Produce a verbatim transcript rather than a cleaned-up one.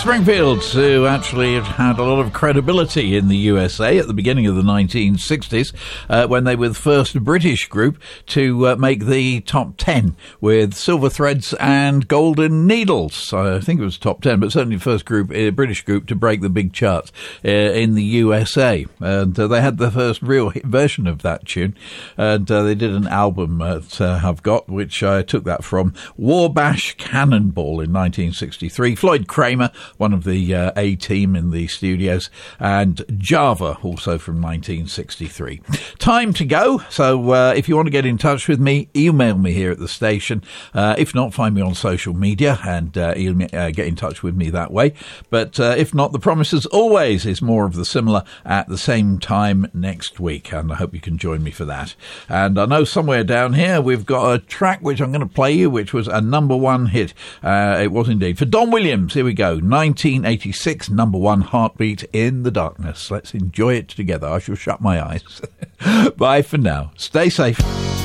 Springfield, who actually had a lot of credibility in the U S A at the beginning of the nineteen sixties, uh, when they were the first British group to uh, make the top ten with Silver Threads and Golden Needles. I think it was top ten, but certainly the first group, uh, British group to break the big charts uh, in the U S A. And uh, they had the first real hit version of that tune. And uh, they did an album at uh, I've Got, which I took that from, Warbash Cannonball in nineteen sixty-three. Floyd Kramer, one of the uh, A-Team in the studios, and Java, also from nineteen sixty-three. Time to go, so uh, if you want to get in touch with me, email me here at the station. Uh, if not, find me on social media and uh, email, uh, get in touch with me that way. But uh, if not, the promise as always is more of the similar at the same time next week, and I hope you can join me for that. And I know somewhere down here we've got a track which I'm going to play you, which was a number one hit. Uh, it was indeed for Don Williams. Here we go. nineteen eighty-six, number one, Heartbeat in the Darkness. Let's enjoy it together. I shall shut my eyes. Bye for now. Stay safe.